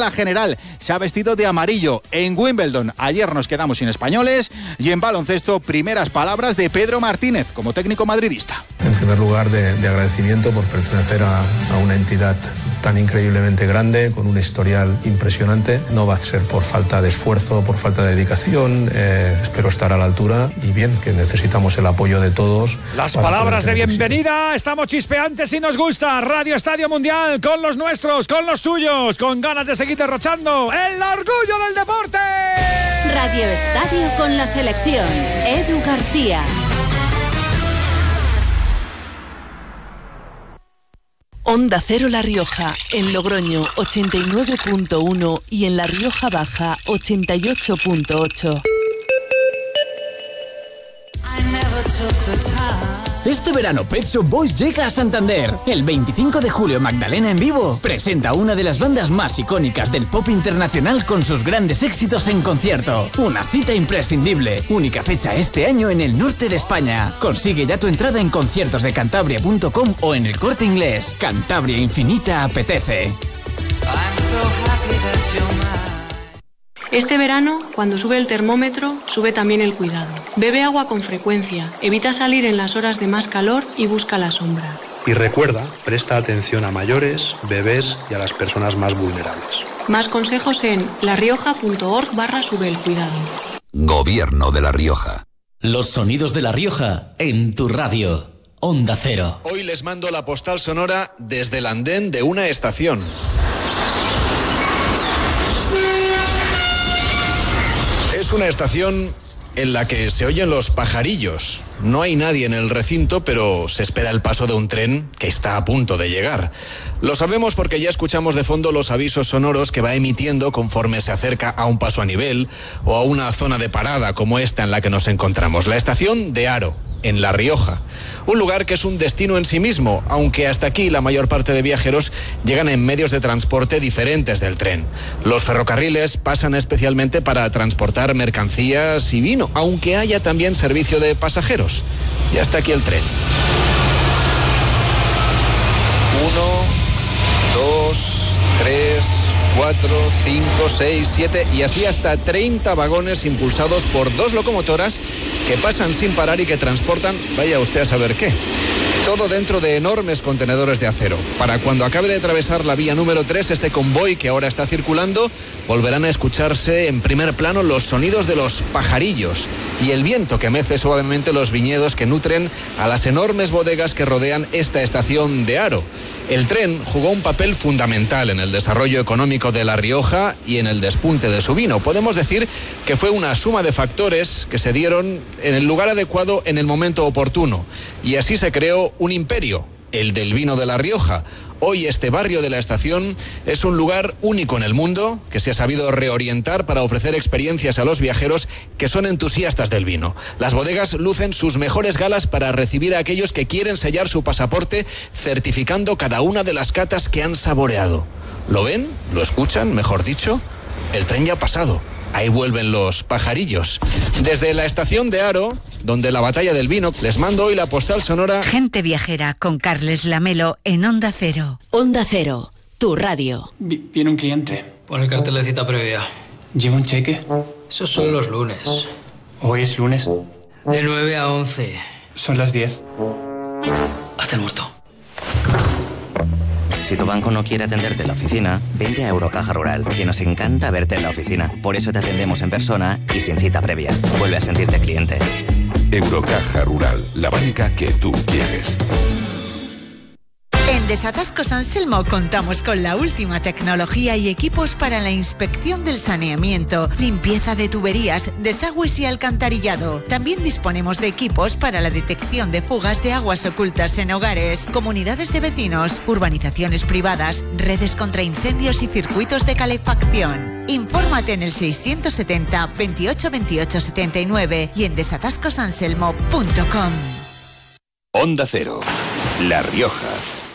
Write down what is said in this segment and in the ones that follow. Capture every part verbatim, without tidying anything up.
la general se ha vestido de amarillo. En Wimbledon ayer nos quedamos sin españoles y en baloncesto primeras palabras de Pedro Martínez como técnico madridista. En primer lugar, de, de agradecimiento por pertenecer a, a una entidad tan increíblemente grande, con un historial impresionante. No va a ser por falta de esfuerzo, por falta de dedicación. Eh, espero estar a la altura y bien, que necesitamos el apoyo de todos. Las palabras de bienvenida, estamos chispeantes y nos gusta. Radio Estadio Mundial, con los nuestros, con los tuyos, con ganas de seguir derrochando el orgullo del deporte. Radio Estadio con la selección. Edu García. Onda Cero La Rioja, en Logroño ochenta y nueve punto uno y en La Rioja Baja ochenta y ocho punto ocho. Este verano Pet Shop Boys llega a Santander. El veinticinco de julio Magdalena en vivo presenta una de las bandas más icónicas del pop internacional con sus grandes éxitos en concierto. Una cita imprescindible. Única fecha este año en el norte de España. Consigue ya tu entrada en conciertos de cantabria punto com o en el Corte Inglés. Cantabria Infinita apetece. Este verano, cuando sube el termómetro, sube también el cuidado. Bebe agua con frecuencia, evita salir en las horas de más calor y busca la sombra. Y recuerda, presta atención a mayores, bebés y a las personas más vulnerables. Más consejos en larioja.org barra sube el cuidado. Gobierno de La Rioja. Los sonidos de La Rioja en tu radio. Onda Cero. Hoy les mando la postal sonora desde el andén de una estación. Es una estación en la que se oyen los pajarillos. No hay nadie en el recinto, pero se espera el paso de un tren que está a punto de llegar. Lo sabemos porque ya escuchamos de fondo los avisos sonoros que va emitiendo conforme se acerca a un paso a nivel o a una zona de parada como esta en la que nos encontramos. La estación de Haro, en La Rioja. Un lugar que es un destino en sí mismo, aunque hasta aquí la mayor parte de viajeros llegan en medios de transporte diferentes del tren. Los ferrocarriles pasan especialmente para transportar mercancías y vino, aunque haya también servicio de pasajeros. Y hasta aquí el tren. Uno, dos, tres, cuatro, cinco, seis, siete y así hasta treinta vagones impulsados por dos locomotoras que pasan sin parar y que transportan, vaya usted a saber qué. Todo dentro de enormes contenedores de acero. Para cuando acabe de atravesar la vía número tres, este convoy que ahora está circulando, volverán a escucharse en primer plano los sonidos de los pajarillos y el viento que mece suavemente los viñedos que nutren a las enormes bodegas que rodean esta estación de Haro. El tren jugó un papel fundamental en el desarrollo económico de La Rioja y en el despunte de su vino. Podemos decir que fue una suma de factores que se dieron en el lugar adecuado en el momento oportuno. Y así se creó un imperio, el del vino de La Rioja. Hoy este barrio de la estación es un lugar único en el mundo que se ha sabido reorientar para ofrecer experiencias a los viajeros que son entusiastas del vino. Las bodegas lucen sus mejores galas para recibir a aquellos que quieren sellar su pasaporte certificando cada una de las catas que han saboreado. ¿Lo ven? ¿Lo escuchan? Mejor dicho, el tren ya ha pasado. Ahí vuelven los pajarillos. Desde la estación de Haro, donde la batalla del vino, les mando hoy la postal sonora. Gente viajera con Carles Lamelo en Onda Cero. Onda Cero, tu radio. Vi- viene un cliente. Pon el cartel de cita previa. ¿Lleva un cheque? Esos son los lunes. ¿Hoy es lunes? De nueve a once. Son las diez. Haz el muerto. Si tu banco no quiere atenderte en la oficina, vente a Eurocaja Rural, que nos encanta verte en la oficina. Por eso te atendemos en persona y sin cita previa. Vuelve a sentirte cliente. Eurocaja Rural, la banca que tú quieres. En Desatascos Anselmo contamos con la última tecnología y equipos para la inspección del saneamiento, limpieza de tuberías, desagües y alcantarillado. También disponemos de equipos para la detección de fugas de aguas ocultas en hogares, comunidades de vecinos, urbanizaciones privadas, redes contra incendios y circuitos de calefacción. Infórmate en el seiscientos setenta veintiocho veintiocho setenta y nueve y en desatascos anselmo punto com. Onda Cero, La Rioja.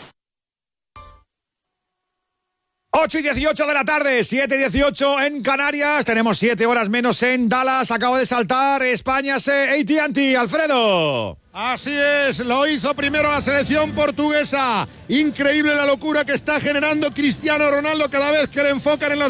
ocho y dieciocho de la tarde, siete y dieciocho en Canarias. Tenemos siete horas menos en Dallas. Acaba de saltar España se A T and T. Alfredo. Así es, lo hizo primero la selección portuguesa. Increíble la locura que está generando Cristiano Ronaldo cada vez que le enfocan en los